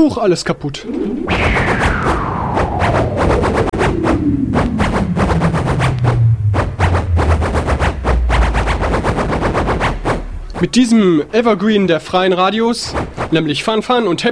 Huch, alles kaputt. Mit diesem Evergreen der freien Radios, nämlich Fun Fun und Happy